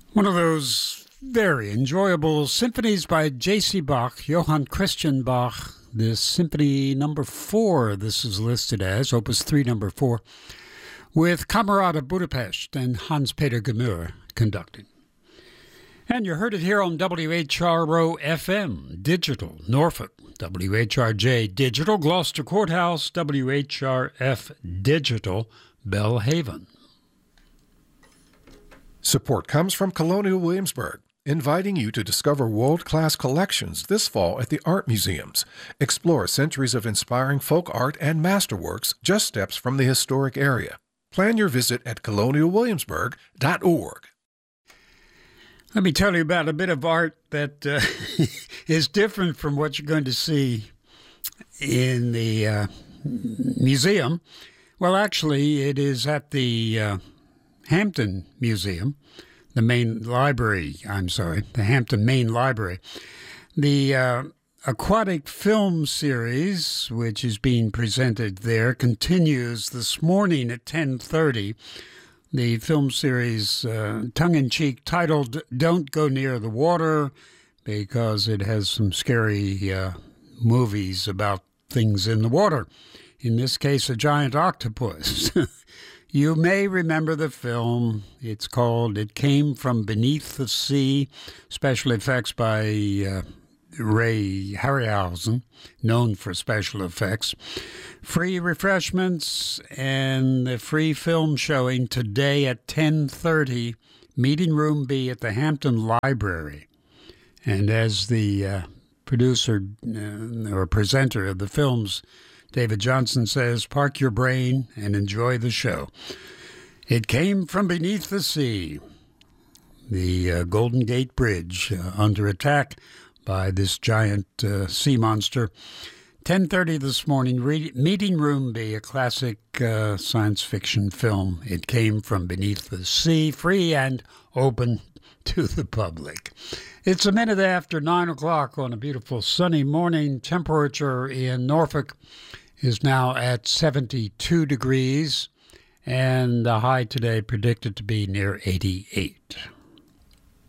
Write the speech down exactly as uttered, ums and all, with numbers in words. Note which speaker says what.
Speaker 1: One of those very enjoyable symphonies by J C. Bach, Johann Christian Bach. This symphony number four, this is listed as Opus three, number four, with Camerata Budapest and Hans-Peter Gemühr conducting. And you heard it here on W H R O F M, Digital, Norfolk, W H R J Digital, Gloucester Courthouse, W H R F Digital, Belhaven.
Speaker 2: Support comes from Colonial Williamsburg, inviting you to discover world-class collections this fall at the art museums. Explore centuries of inspiring folk art and masterworks just steps from the historic area. Plan your visit at colonial williamsburg dot org.
Speaker 1: Let me tell you about a bit of art that uh, is different from what you're going to see in the uh, museum. Well, actually, it is at the uh, Hampton Museum, the main library, I'm sorry, the Hampton Main Library. The uh, aquatic film series, which is being presented there, continues this morning at ten thirty. The film series, uh, tongue-in-cheek, titled Don't Go Near the Water, because it has some scary uh, movies about things in the water. In this case, a giant octopus. You may remember the film. It's called It Came From Beneath the Sea, special effects by uh, Ray Harryhausen, known for special effects. Free refreshments and the free film showing today at ten thirty, Meeting Room B at the Hampton Library. And as the uh, producer uh, or presenter of the films, David Johnson says, park your brain and enjoy the show. It Came From Beneath the Sea. The uh, Golden Gate Bridge uh, under attack by this giant uh, sea monster. ten thirty this morning, re- Meeting Room B, a classic uh, science fiction film. It Came From Beneath the Sea, free and open to the public. It's a minute after nine o'clock on a beautiful sunny morning. Temperature in Norfolk is now at seventy-two degrees, and the high today predicted to be near eighty-eight.